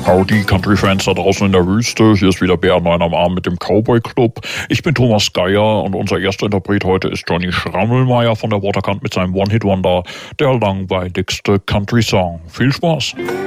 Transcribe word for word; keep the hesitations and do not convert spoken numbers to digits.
Howdy, Country-Fans da draußen in der Wüste. Hier ist wieder Bär neun am Arm mit dem Cowboy Club. Ich bin Thomas Geier und unser erster Interpret heute ist Johnny Schrammelmeier von der Waterkant mit seinem One-Hit-Wonder, der langweiligste Country-Song. Viel Spaß!